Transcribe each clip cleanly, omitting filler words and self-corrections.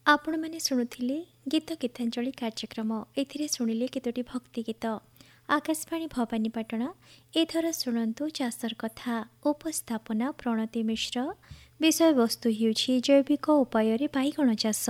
आपण मैंने शुणुले गीत गीतांजलि कार्यक्रम एथिरे शुणिले केतोटी भक्ति गीत। आकाशवाणी भवानीपाटण एथर शुणु चाषर कथा। उपस्थापना प्रणति मिश्र। विषय वस्तु हेउछि जैविक उपाय बाइगण चाष।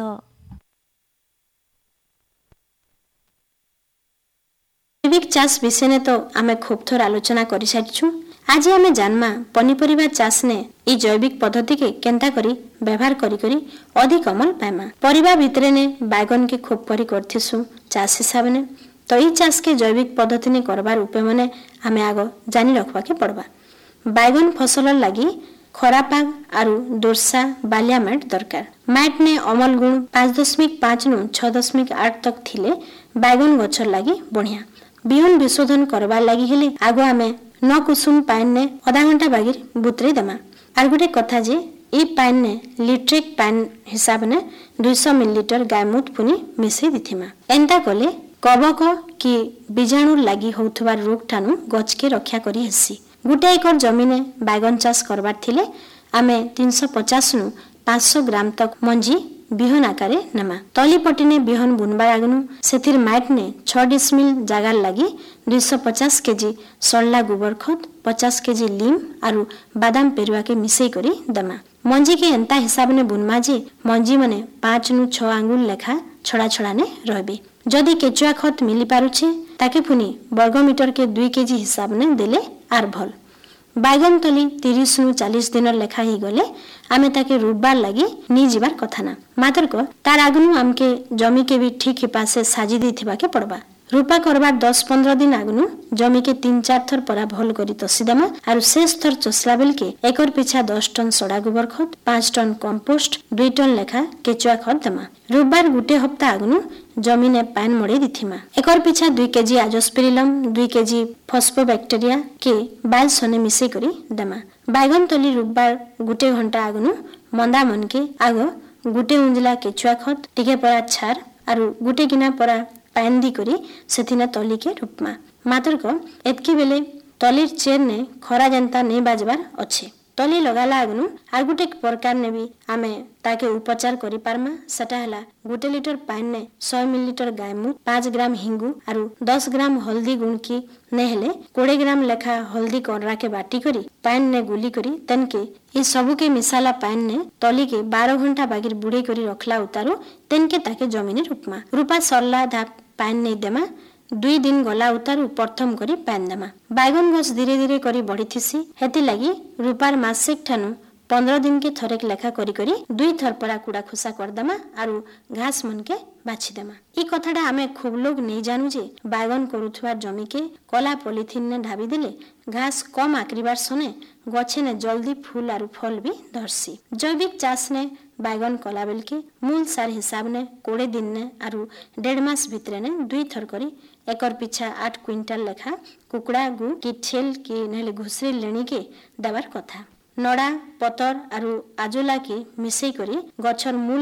जैविक चाष विषय तो आमे खूब थोर आलोचना कर सारिछु। आज आमे जानमा पनीपरिबा चाष ने ई जैविक पद्धति के केंता करी व्यवहार करी करी अधिक अमल पाइमा। परिबा भितरे ने बैगन के खूब करी करथिसु चाष हिसाब ने। तो ई चाष के जैविक पद्धति ने करबार उपाय माने आमे आगो जानि रखबा के पड़बा। बैगन फसल लागि खरा पाग आरु दोरसा बालिया माट दरकार। माट ने अमल गुण 5.5 नु 6.8 तक थिले बैगन गछर लागि बढ़िया। बिहन विशोधन करबार लागि हेले आगो आमे न कुसुम पाइन ने आधा घंटा बागिर बुतरे दमा। आर गोटे कथा जे ई पाइन ने लिट्रिक पाइन हिसाब ने 200 मिलीलीटर गायमूत पुनी मिसई दिथिमा। एंता कले कबक कि बीजाणु लागि होउथबा रोग ठानु गछ के रक्षा करी हेसी। गुटे एकर जमीने बैगन चाष करबार थिले आमे 350 नु 500 ग्राम तक मंजी बिहन आकारे नमा। तली पटिने बिहन बुनबार आगनु सेथिर माइट ने 6 डिसमिल जागार लागि 250 केजी सल्ला गोबर खत 50 केजी लीम आरु बादाम पेरुआ के मिसई करी दमा। मंजी के एंता हिसाब ने बुनमा जे मंजी मने 5 नु 6 आंगुल लेखा छड़ा छड़ा ने रहबे। जदि केचुआ खत मिली पारुछे ताके पुनी वर्ग मीटर के 2 केजी हिसाब ने देले आर भल। बैगन तली 30 नु 40 दिन लेखा ही गले आमे ताके रुबार लगी नी जीवार कथा ना। मात्र को तार आगनु आमके जमी के भी ठीक ही पासे साजी देथिबा के पड़बा। रूपा करबार 10-15 दिन आगनु जमी के 3-4 थर परा भल करी तसीदमा आरु शेष थर चोसला बेल के एकर पिछा 10 टन सड़ा गोबर खत 5 टन कंपोस्ट 2 टन लेखा केचुआ खत दमा। रुबार गुटे हप्ता आगनु जमी ने पान मड़े दिथिमा। एकर पिछा 2 केजी आजोस्पिरिलम 2 केजी फॉस्फोबैक्टीरिया के बाल सने मिसे करी दमा। बैगन तली रुबार गुटे घंटा आगनु मंदा मन के आगो गुटे उंजला केचुआ खत टिके परा छार आरु गुटे गिना परा पान दी करी सेथिना तली के रूपमा। मात्र को एतकी बेले तलीर चेर ने खरा जनता नहीं बाजबार अच्छे। तली लगाला आगनु आर गुटे प्रकार ने भी आमे ताके उपचार करी पारमा। सटा हला गुटे लीटर पान ने 100 मिलीलीटर गायमूत 5 ग्राम हिंगू आरु 10 ग्राम हल्दी गुण की ने हेले 20 ग्राम लेखा हल्दी कनरा के बाटी करी पान ने गुली करी तन के ये सबू के मिसाला पान ने तली के 12 घंटा बागिर बुड़े करी रखला उतारो तेन के ताके जमीने रूपमा। रूपा सरला धाप पान नहीं देमा 2 दिन गला उतारू प्रथम करी पान देमा। बैगन गछ धीरे धीरे करी बढ़ी थिसी हेति लगी रूपार मासिक ठानु 15 दिन के थरेक लेखा करी करी 2 थर परा कुड़ा खुसा कर दमा आरु घास मन के बाछि देमा। ई कथाटा आमे खूब लोग नहीं जानू जे बैगन करूथुवा जमी के कला पॉलिथिन ने ढाबी देले घास कम आकरिबार सने गछे ने जल्दी फूल आरु फल भी धरसी। जैविक चाष ने बैगन कला बेल के मूल सार हिसाब ने 20 दिन ने आरु 1.5 मास भितरे ने 2 थर करी एकर पिछा 8 क्विंटल लेखा कुकुड़ा गु की छेल की नेले घुसरी लेनी के दबार कथा। नड़ा पतर आरु आजोला के मिसई करी गछर मूल